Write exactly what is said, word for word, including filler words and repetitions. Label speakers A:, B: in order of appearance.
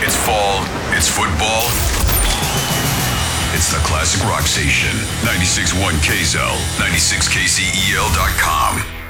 A: It's fall. It's football. It's the Classic Rock Station. ninety-six point one K Z L. ninety-six K C E L dot com.